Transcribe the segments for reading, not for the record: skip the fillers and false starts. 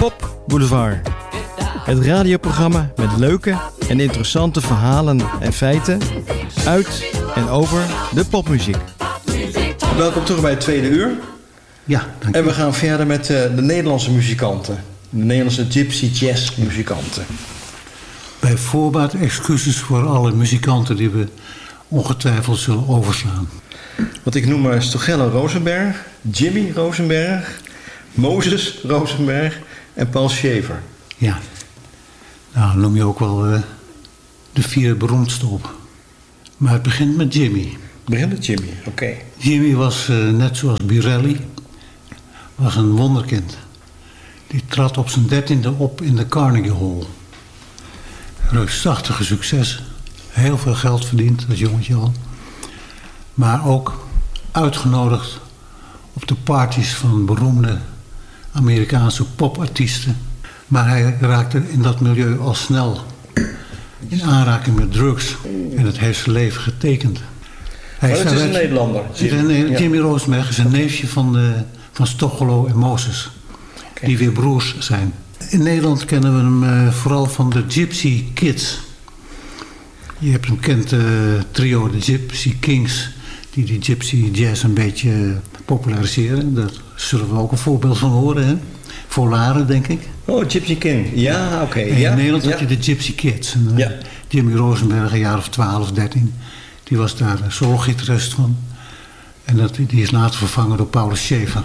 Pop Boulevard. Het radioprogramma met leuke en interessante verhalen en feiten uit en over de popmuziek. Welkom terug bij het tweede uur. Ja, dank je. En we gaan verder met de Nederlandse muzikanten. De Nederlandse gypsy jazz muzikanten. Bij voorbaat excuses voor alle muzikanten die we ongetwijfeld zullen overslaan. Want ik noem Stogello Rosenberg, Jimmy Rosenberg, Moses Rosenberg en Paul Shaver. Ja, nou noem je ook wel de vier beroemdste op. Maar het begint met Jimmy. Het begint met Jimmy, oké. Jimmy was, net zoals Birelli, was een wonderkind. Die trad op zijn 13e op in de Carnegie Hall. Reusachtige succes. Heel veel geld verdiend, als jongetje al. Maar ook uitgenodigd op de parties van beroemde Amerikaanse popartiesten. Maar hij raakte in dat milieu al snel in aanraking met drugs. En het heeft zijn leven getekend. Het is een Nederlander. Jimmy Rosenberg is een neefje van Stogello en Moses. Okay. Die weer broers zijn. In Nederland kennen we hem vooral van de Gypsy Kids. Je hebt een bekend trio, de Gypsy Kings, die Gypsy Jazz een beetje populariseren. Daar zullen we ook een voorbeeld van horen, hè? Volaren, denk ik. Oh, Gypsy King. Ja, oké. In Nederland heb je de Gypsy Kids. En, Jimmy Rosenberg, een jaar of 12, 13. Die was daar solo-gitarist van. En die is later vervangen door Paulus Shaver.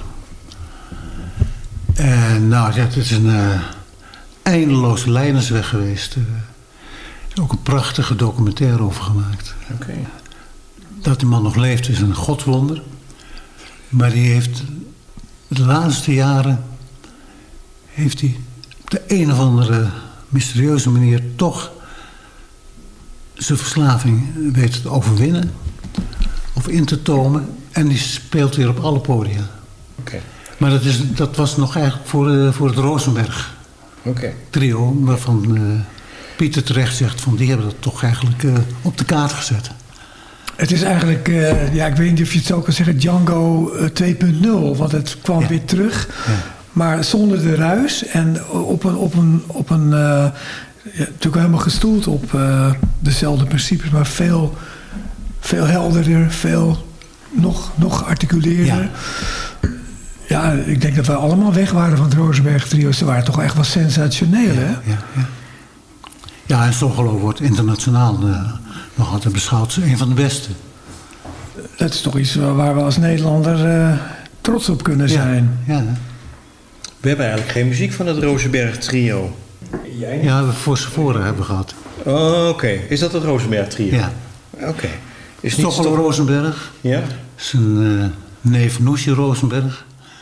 En nou, het is een eindeloze lijdersweg geweest. Er is ook een prachtige documentaire over gemaakt. Okay. Dat die man nog leeft is een godswonder. Maar die heeft de laatste jaren heeft hij op de een of andere mysterieuze manier toch zijn verslaving weten te overwinnen of in te tomen. En die speelt weer op alle podia. Okay. Maar dat was nog eigenlijk voor het Rosenberg trio, waarvan Pieter terecht zegt van die hebben dat toch eigenlijk op de kaart gezet. Het is eigenlijk, ik weet niet of je het zo kan zeggen, Django 2.0, want het kwam weer terug. Ja. Maar zonder de ruis en op een natuurlijk helemaal gestoeld op dezelfde principes, maar veel helderder, veel nog articuleerder. Ja, ik denk dat we allemaal weg waren van het Rosenberg trio. Ze waren toch echt wel sensationeel, hè? Ja, en Stogello wordt internationaal nog altijd beschouwd als een van de beste. Dat is toch iets waar we als Nederlander trots op kunnen zijn. Ja. We hebben eigenlijk geen muziek van het Rosenberg trio. Ja, we voor Sephora hebben gehad. Oh, oké. Is dat het Rosenberg trio? Ja. Oké. Stogello Rosenberg. Ja. Zijn neef Noesje Rosenberg.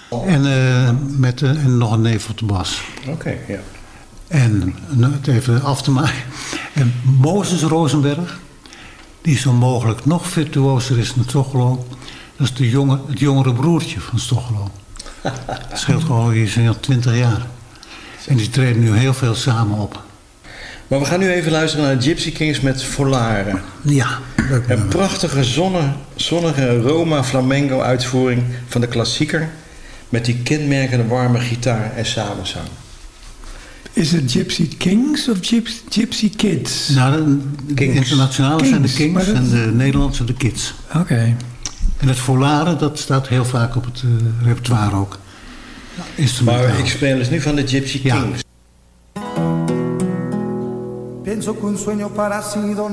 En nog een neef op de bas. Oké, ja. En het even af te maken. En Moses Rosenberg, die zo mogelijk nog virtuoser is dan Stogello. Dat is het jongere broertje van Stogello. Dat scheelt gewoon, die zijn al 20 jaar. En die treden nu heel veel samen op. Maar we gaan nu even luisteren naar de Gypsy Kings met Volare. Ja. Een prachtige zonnige Roma flamenco uitvoering van de klassieker. Met die kenmerkende warme gitaar en samenzang. Is het Gypsy Kings of Gypsy Kids? Nou, de internationale zijn de Kings en de Nederlandse de Kids. Oké. En het Volare, dat staat heel vaak op het repertoire ook. Maar ik speel dus nu van de Gypsy Kings. Penso che un sogno para sido